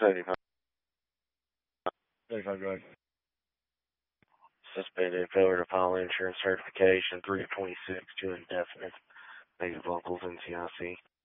75. 35, go ahead. Suspended failure to file insurance certification, 3 of 26 to indefinite. Native Locals, NCIC.